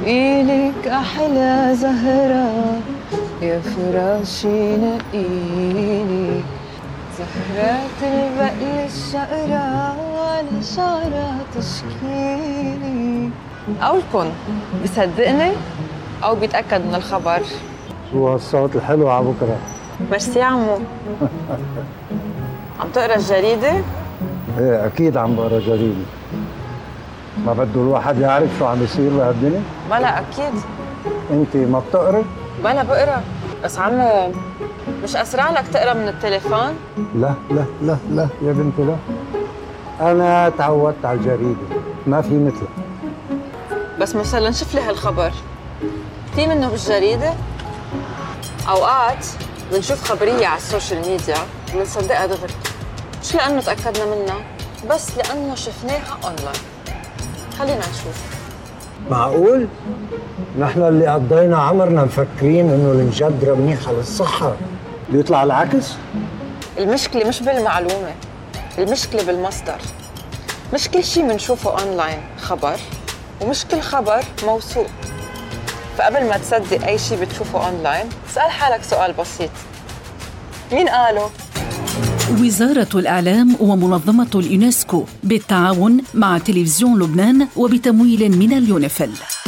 إلك أحلى زهرة يا فراشي نقيلي، زهرات البقل الشقرة على شعرها تشكيلي. قولكن بيصدقني أو بيتأكد من الخبر؟ شو هالصوت الحلو على بكرة. ميرسي عمو. عم تقرا الجريدة؟ ايه اكيد عم بقرا جريدة. ما بده الواحد يعرف شو عم بيصير بهالدنيا؟ بلا أكيد. انت ما بتقري؟ بلا بقرا، بس عمو مش أسرع لك تقرا من التليفون؟ لا لا لا لا يا بنتي لا، أنا تعودت على الجريدة، ما في مثلها. بس مثلا شوف لي هالخبر، في منه بالجريدة؟ أوقات بنشوف خبرية على السوشيال ميديا وبنصدقها دغري، مش لأنه تأكدنا منها، بس لأنه شفناها أونلاين. خلينا نشوف. معقول؟ نحن اللي قضينا عمرنا مفكرين إنه المجدرة منيحة للصحة، بيطلع العكس؟ المشكلة مش بالمعلومة، المشكلة بالمصدر. مش كل شيء بنشوفه أونلاين خبر، ومش كل خبر موثوق. فقبل ما تصدق أي شيء بتشوفه أونلاين، اسأل حالك سؤال بسيط: مين قاله؟ وزارة الإعلام ومنظمة اليونسكو بالتعاون مع تلفزيون لبنان وبتمويل من اليونيفيل.